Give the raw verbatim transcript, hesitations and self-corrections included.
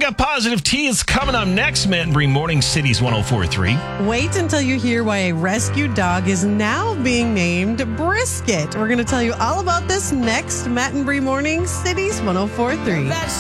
got Positive Tea. It's coming up next. Matt and Bree Morning Cities one oh four point three. Wait until you hear why a rescue dog is now being named Brisket. We're going to tell you all about this next. Matt and Bree Morning Cities one oh four point three.